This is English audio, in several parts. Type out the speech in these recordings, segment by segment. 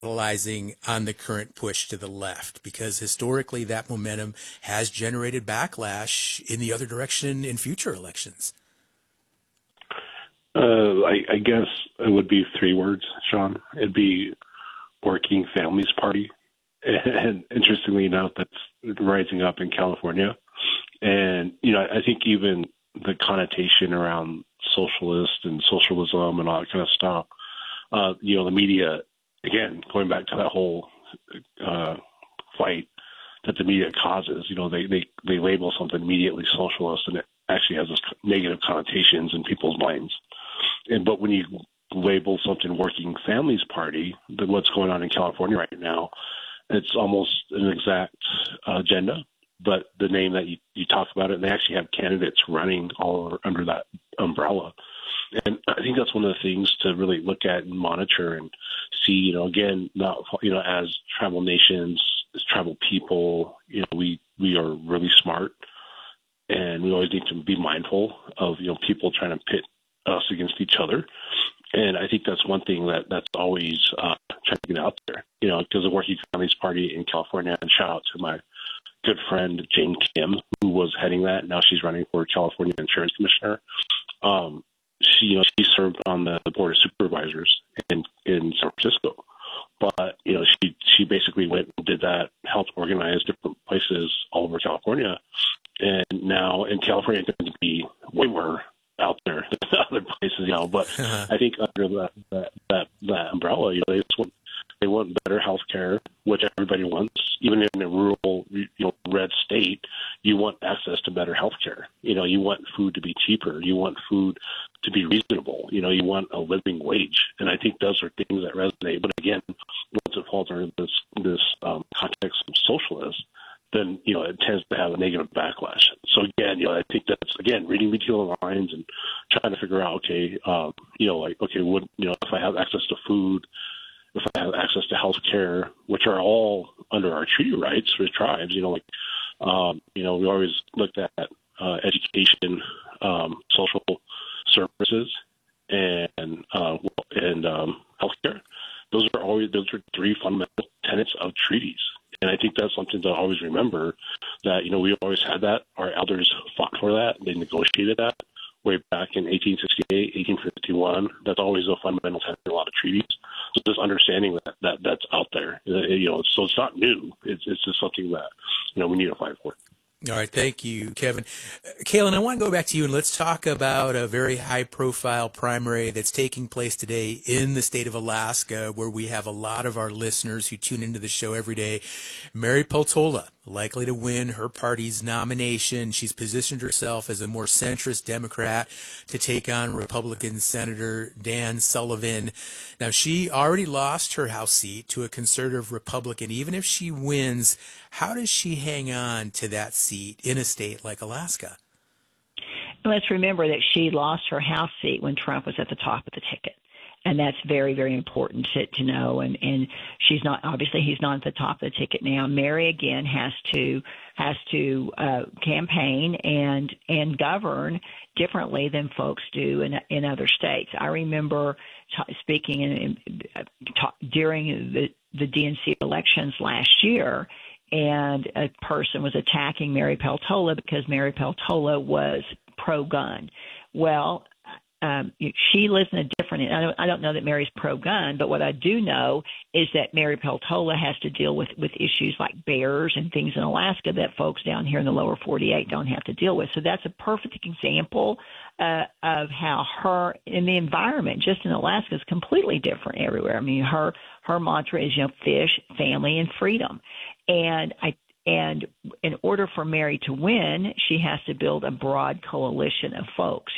capitalizing on the current push to the left? Because historically that momentum has generated backlash in the other direction in future elections. I guess it would be three words, Sean. It'd be Working Families Party. And interestingly enough, that's rising up in California. And, I think even the connotation around socialist and socialism and all that kind of stuff, the media, again, going back to that whole fight that the media causes, they label something immediately socialist, and it actually has this negative connotations in people's minds. But when you label something Working Families Party, then what's going on in California right now, it's almost an exact agenda, but the name that you talk about it, and they actually have candidates running all over under that umbrella. And I think that's one of the things to really look at and monitor and see, again, not, as tribal nations, as tribal people, we are really smart, and we always need to be mindful of, people trying to pit us against each other. And I think that's one thing that's always trying to get out there, because the Working Families Party in California, and shout out to my good friend Jane Kim, who was heading that. Now she's running for California Insurance Commissioner. She served on the Board of Supervisors in San Francisco. But, she basically went and did that, helped organize different places all over California. And now in California, it's going to be way more out there than other places, but I think under that umbrella, they want better health care, which everybody wants. Even in a rural, red state, you want access to better health care. You want food to be cheaper. You want food to be reasonable. You want a living wage. And I think those are things that resonate. But again, once it falls under this context of socialist, then, it tends to have a negative backlash. So again, I think that's, again, reading between the lines and trying to figure out, okay, if I have access to food, if I have access to health care, which are all under our treaty rights for tribes, we always looked at education, social services, and healthcare. Those are three fundamental tenets of treaties. And I think that's something to always remember, that, we always had that. Our elders fought for that. They negotiated that way back in 1868, 1851. That's always a fundamental tenet in a lot of treaties. So just understanding that's out there, so it's not new. It's just something that, we need to fight for. All right. Thank you, Kevin. Kaylin, I want to go back to you and let's talk about a very high-profile primary that's taking place today in the state of Alaska, where we have a lot of our listeners who tune into the show every day. Mary Peltola, likely to win her party's nomination. She's positioned herself as a more centrist Democrat to take on Republican Senator Dan Sullivan. Now, she already lost her House seat to a conservative Republican. Even if she wins, how does she hang on to that seat in a state like Alaska? Let's remember that she lost her House seat when Trump was at the top of the ticket. And that's very, very important to know. And she's not, obviously he's not at the top of the ticket now. Mary again has to campaign and govern differently than folks do in other states. I remember speaking during the DNC elections last year, and a person was attacking Mary Peltola because Mary Peltola was pro-gun. Well, she lives in a different. I don't know that Mary's pro-gun, but what I do know is that Mary Peltola has to deal with issues like bears and things in Alaska that folks down here in the lower 48 don't have to deal with. So that's a perfect example of how her in the environment just in Alaska is completely different everywhere. I mean, her mantra is fish, family, and freedom, And in order for Mary to win, she has to build a broad coalition of folks.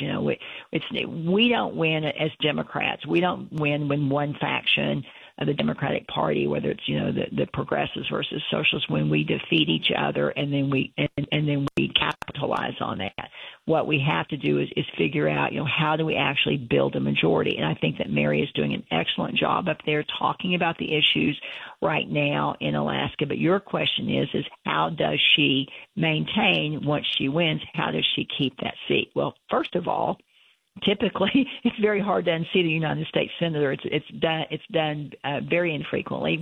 We don't win as Democrats. We don't win when one faction of the Democratic Party, whether it's the progressives versus socialists, when we defeat each other and then we capitalize on that. What we have to do is figure out how do we actually build a majority. And I think that Mary is doing an excellent job up there talking about the issues right now in Alaska. But your question is how does she maintain once she wins? How does she keep that seat? Well, first of all, typically it's very hard to unseat a United States senator. It's done very infrequently.